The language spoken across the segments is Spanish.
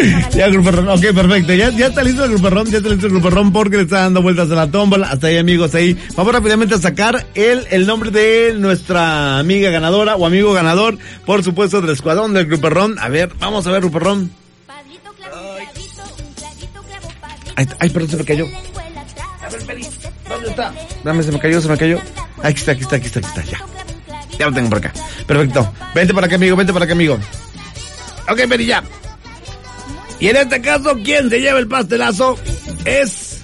Ya, Grupo Ron, ok, perfecto. Ya está listo el Grupo Ron, porque le está dando vueltas a la tómbola. Hasta ahí, amigos, ahí. Vamos rápidamente a sacar el nombre de nuestra amiga ganadora o amigo ganador, por supuesto, del escuadrón del Grupo Ron. A ver, vamos a ver, Grupo Ron. Ay, perdón, se me cayó. A ver, Peri, ¿dónde está? Dame, se me cayó. Aquí está, ya. Ya lo tengo por acá. Perfecto. Vente para acá, amigo. Ok, Peri, ya. Y en este caso, quien se lleva el pastelazo es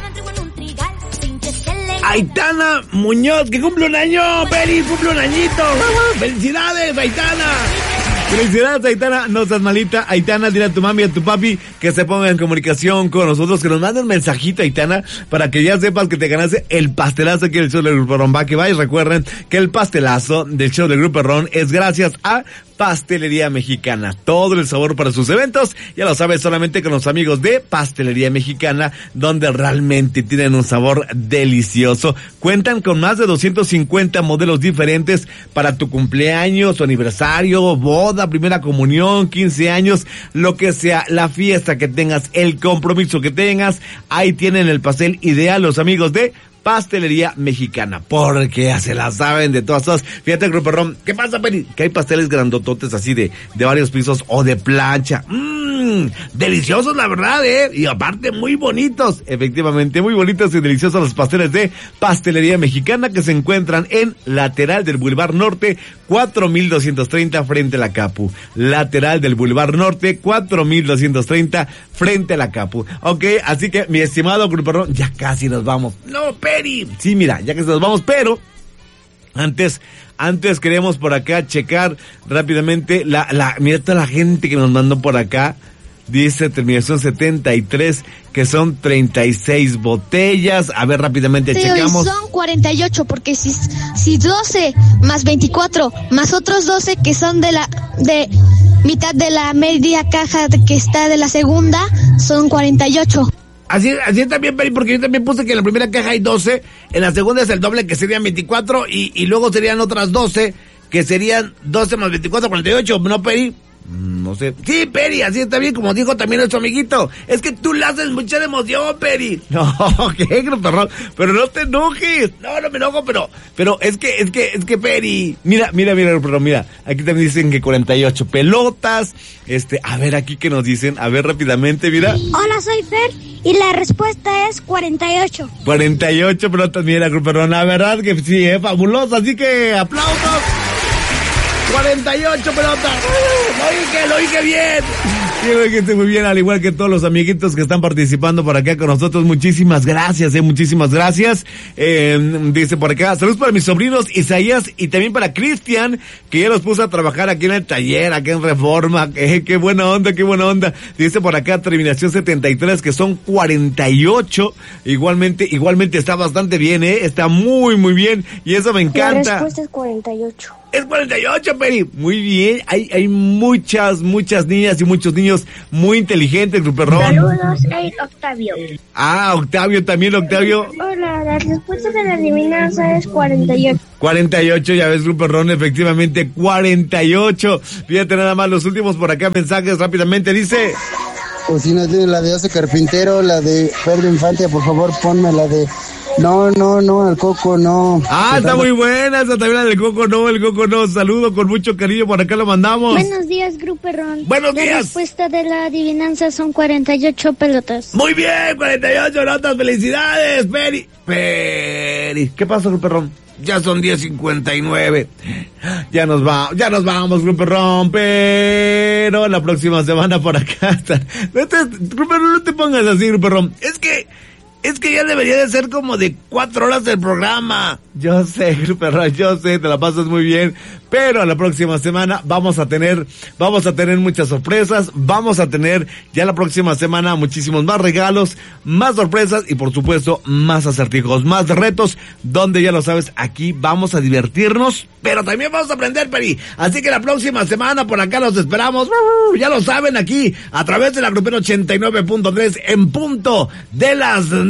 Aitana Muñoz, que cumple un año, Peri, cumple un añito. ¡Felicidades, Aitana! Felicidades, Aitana, no seas malita. Aitana, dile a tu mami y a tu papi que se pongan en comunicación con nosotros, que nos manden un mensajito, Aitana, para que ya sepas que te ganaste el pastelazo aquí del show del Grupo Ron. Va que va, y recuerden que el pastelazo del show del Grupo Ron es gracias a Pastelería Mexicana. Todo el sabor para sus eventos, ya lo sabes, solamente con los amigos de Pastelería Mexicana, donde realmente tienen un sabor delicioso. Cuentan con más de 250 modelos diferentes para tu cumpleaños, tu aniversario, boda, primera comunión, 15 años, lo que sea, la fiesta que tengas, el compromiso que tengas, ahí tienen el pastel ideal los amigos de Pastelería Mexicana, porque ya se la saben de todas. Fíjate, Grupo Ron, ¿qué pasa, Peri? Que hay pasteles grandototes así de varios pisos o de plancha. Deliciosos, la verdad, y aparte muy bonitos. Efectivamente, muy bonitos y deliciosos los pasteles de Pastelería Mexicana, que se encuentran en lateral del Boulevard Norte, 4230 frente a la Capu. Lateral del Boulevard Norte, 4230 frente a la Capu. Ok, así que, mi estimado Grupo Ron, ya casi nos vamos. No, Peri. Sí, mira, ya que nos vamos, pero antes queremos por acá checar rápidamente mira toda la gente que nos mandó por acá. Dice terminación 73 que son 36 botellas. A ver, rápidamente checamos. Son 48 porque si 12 más 24 más otros 12 que son de mitad de la media caja que está de la segunda, son 48. Así es también, Peri, porque yo también puse que en la primera caja hay 12, en la segunda es el doble, que serían 24, y luego serían otras 12, que serían 12 más 24, 48, ¿no, Peri? No sé. Sí, Peri, así está bien, como dijo también nuestro amiguito. Es que tú le haces mucha emoción, Peri. No, qué Grupo Ron, pero no te enojes. No me enojo, pero es que Peri. Mira, Grupo Ron, mira. Aquí también dicen que 48 pelotas. A ver aquí que nos dicen. A ver rápidamente, mira. Hola, soy Fer y la respuesta es 48. 48 pelotas, mira, Grupo Ron. La verdad que sí, fabuloso. Así que aplausos. 48 pelotas. Lo dije bien. Quiero que esté muy bien, al igual que todos los amiguitos que están participando por acá con nosotros. Muchísimas gracias, muchísimas gracias. Dice por acá, saludos para mis sobrinos Isaías y también para Cristian, que ya los puso a trabajar aquí en el taller, aquí en Reforma. Qué buena onda, qué buena onda. Dice por acá, terminación 73, que son 48. Igualmente está bastante bien, está muy, muy bien. Y eso me encanta. La respuesta es 48. Es 48, Peri. Muy bien. Hay muchas niñas y muchos niños muy inteligentes, Grupo Ron. Saludos, Octavio. Octavio también, Octavio. Hola, la respuesta de la adivinanza es 48. 48, ya ves, Grupo Ron, efectivamente, 48. Fíjate nada más, los últimos por acá mensajes rápidamente, dice... Pues si no tiene la de Ose Carpintero, la de Pedro Infante, por favor, ponme la de... No, el Coco no. Está muy buena esa también, la del Coco no. Saludo con mucho cariño, por acá lo mandamos. Buenos días, Grupo Ron. Buenos días. La respuesta de la adivinanza son 48 pelotas. Muy bien, 48 notas, felicidades, Peri. ¿Qué pasa, Grupo Ron? Ya son 10:59. Ya nos vamos, Grupo Ron, pero la próxima semana por acá está. Grupo Ron, no te pongas así, Grupo Ron. Es que ya debería de ser como de 4 horas del programa. Yo sé, Grupo Ron, te la pasas muy bien. Pero la próxima semana vamos a tener muchas sorpresas. Vamos a tener ya la próxima semana muchísimos más regalos, más sorpresas y por supuesto más acertijos, más retos, donde ya lo sabes, aquí vamos a divertirnos, pero también vamos a aprender, Peri. Así que la próxima semana por acá los esperamos. Ya lo saben, aquí a través de la Grupera 89.3 en punto de las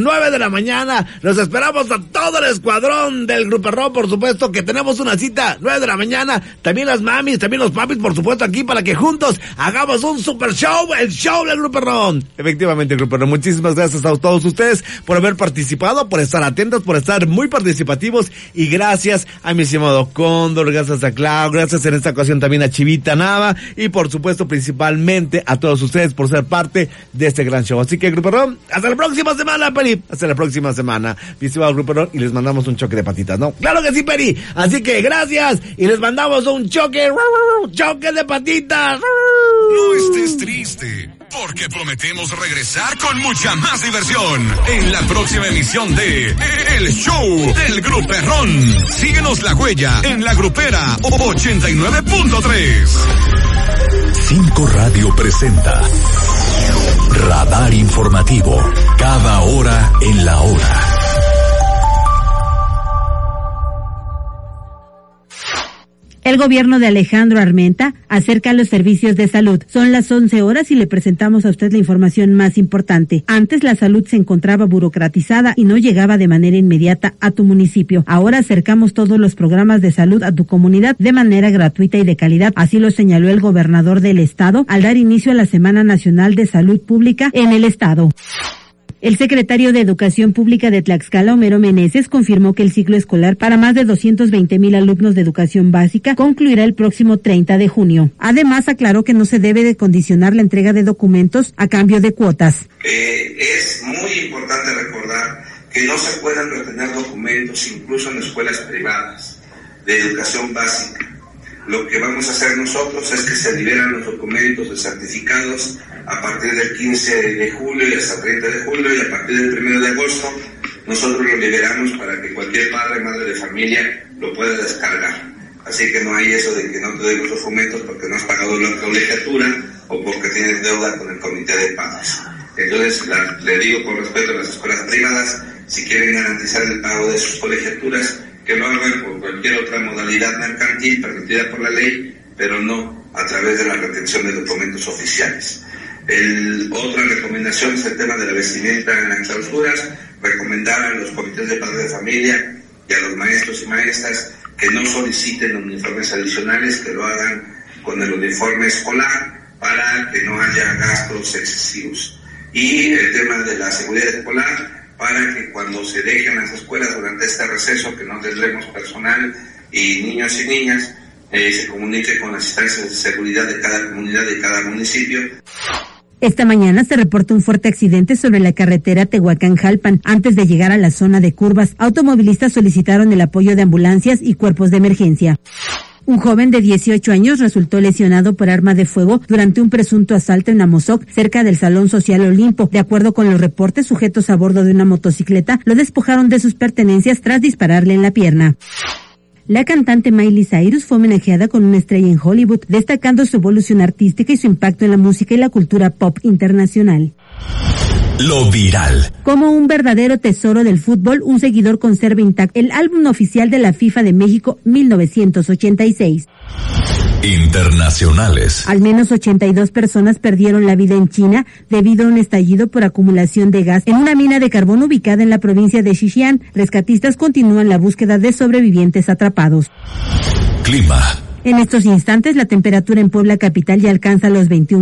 9 de la mañana. Nos esperamos a todo el escuadrón del Grupo Perrón, por supuesto, que tenemos una cita, 9 de la mañana. También las mamis, también los papis, por supuesto, aquí para que juntos hagamos un super show, el show del Grupo Perrón. Efectivamente, el Grupo Perrón. Muchísimas gracias a todos ustedes por haber participado, por estar atentos, por estar muy participativos, y gracias a mi estimado Cóndor, gracias a Clau, gracias en esta ocasión también a Chivita Nava, y por supuesto principalmente a todos ustedes por ser parte de este gran show. Así que Grupo Perrón, hasta la próxima semana, Peri, hasta la próxima semana, mi estimado Grupo Perrón, y les mandamos un choque de patitas, ¿no? Claro que sí, Peri, así que gracias, y les mandamos un choque de patitas. No estés triste, porque prometemos regresar con mucha más diversión en la próxima emisión de El Show del Grupo Perrón. Síguenos la huella en La Grupera 89.3. 5 Radio presenta Radar Informativo, cada hora en la hora. El gobierno de Alejandro Armenta acerca los servicios de salud. Son las 11 horas y le presentamos a usted la información más importante. Antes la salud se encontraba burocratizada y no llegaba de manera inmediata a tu municipio. Ahora acercamos todos los programas de salud a tu comunidad de manera gratuita y de calidad. Así lo señaló el gobernador del estado al dar inicio a la Semana Nacional de Salud Pública en el estado. El secretario de Educación Pública de Tlaxcala, Homero Meneses, confirmó que el ciclo escolar para más de 220,000 alumnos de educación básica concluirá el próximo 30 de junio. Además, aclaró que no se debe de condicionar la entrega de documentos a cambio de cuotas. Es muy importante recordar que no se pueden retener documentos incluso en escuelas privadas de educación básica. Lo que vamos a hacer nosotros es que se liberan los documentos de certificados a partir del 15 de julio y hasta el 30 de julio, y a partir del 1 de agosto nosotros lo liberamos para que cualquier padre, madre de familia lo pueda descargar. Así que no hay eso de que no te doy los documentos porque no has pagado la colegiatura o porque tienes deuda con el comité de padres. Entonces, le digo con respeto a las escuelas privadas, si quieren garantizar el pago de sus colegiaturas, que lo hagan por cualquier otra modalidad mercantil permitida por la ley, pero no a través de la retención de documentos oficiales. Otra recomendación es el tema de la vestimenta en las clausuras, recomendar a los comités de padres de familia y a los maestros y maestras que no soliciten uniformes adicionales, que lo hagan con el uniforme escolar para que no haya gastos excesivos. Y el tema de la seguridad escolar, para que cuando se dejen las escuelas durante este receso, que no tendremos personal y niños y niñas, se comunique con las instancias de seguridad de cada comunidad y cada municipio. Esta mañana se reportó un fuerte accidente sobre la carretera Tehuacán-Jalpan. Antes de llegar a la zona de curvas, automovilistas solicitaron el apoyo de ambulancias y cuerpos de emergencia. Un joven de 18 años resultó lesionado por arma de fuego durante un presunto asalto en Amozoc, cerca del Salón Social Olimpo. De acuerdo con los reportes, sujetos a bordo de una motocicleta lo despojaron de sus pertenencias tras dispararle en la pierna. La cantante Miley Cyrus fue homenajeada con una estrella en Hollywood, destacando su evolución artística y su impacto en la música y la cultura pop internacional. Lo viral. Como un verdadero tesoro del fútbol, un seguidor conserva intacto el álbum oficial de la FIFA de México 1986. Internacionales. Al menos 82 personas perdieron la vida en China debido a un estallido por acumulación de gas en una mina de carbón ubicada en la provincia de Xinjiang. Rescatistas continúan la búsqueda de sobrevivientes atrapados. Clima. En estos instantes, la temperatura en Puebla capital ya alcanza los 21